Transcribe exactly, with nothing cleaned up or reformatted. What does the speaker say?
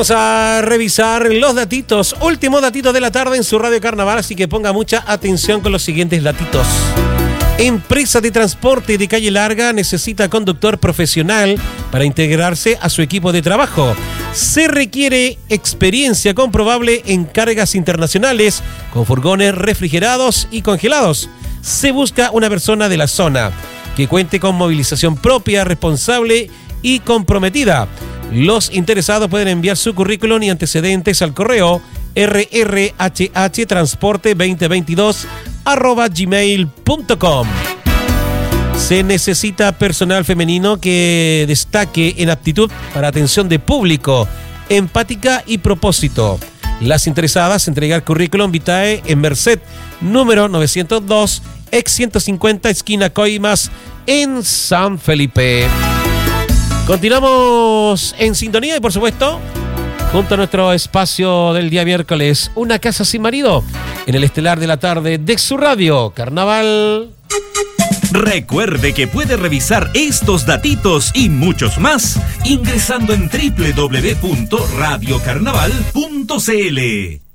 Vamos a revisar los datitos, últimos datitos de la tarde en su Radio Carnaval, así que ponga mucha atención con los siguientes datitos. Empresa de transporte de calle larga necesita conductor profesional para integrarse a su equipo de trabajo. Se requiere experiencia comprobable en cargas internacionales con furgones refrigerados y congelados. Se busca una persona de la zona que cuente con movilización propia, responsable y comprometida. Los interesados pueden enviar su currículum y antecedentes al correo r r h h transporte veinte veintidós arroba gmail punto com. Se necesita personal femenino que destaque en aptitud para atención de público, empática y propósito. Las interesadas entregar currículum vitae en Merced, número novecientos dos, ex ciento cincuenta, esquina Coimas, en San Felipe. Continuamos en sintonía y, por supuesto, junto a nuestro espacio del día miércoles, Una casa sin marido, en el estelar de la tarde de su radio Carnaval. Recuerde que puede revisar estos datitos y muchos más ingresando en doble u doble u doble u punto radio carnaval punto c l.